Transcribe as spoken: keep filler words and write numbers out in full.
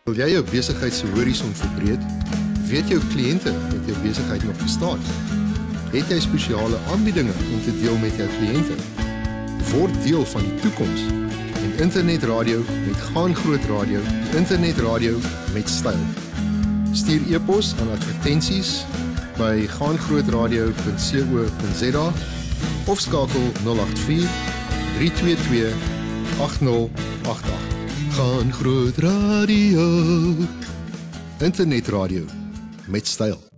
Wil jy jou besigheid se horison verbreek? Weet jou kliënte dat jou besigheid nog bestaan? Het jy spesiale aanbiedinge om te deel met jou kliënte? Word deel van die toekoms en internetradio met Gaan Groot Radio, internetradio met styl. Stuur e-pos aan advertensies by gaangrootradio punt co punt za of skakel nul agt vier, drie twee twee, agt nul agt agt. Gaan Groot Radio, internetradio met styl.